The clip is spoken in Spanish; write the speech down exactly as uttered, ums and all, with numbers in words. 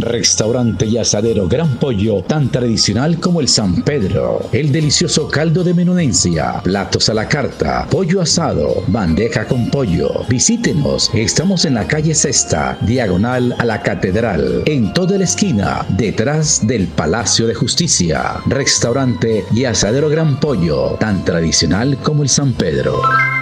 Restaurante y asadero Gran Pollo, tan tradicional como el San Pedro. El delicioso caldo de menudencia, platos a la carta, pollo asado, bandeja con pollo. Visítenos, estamos en la calle Sexta, diagonal a la Catedral, en toda la esquina, detrás del Palacio de Justicia. Restaurante y asadero Gran Pollo, tan tradicional como el San Pedro.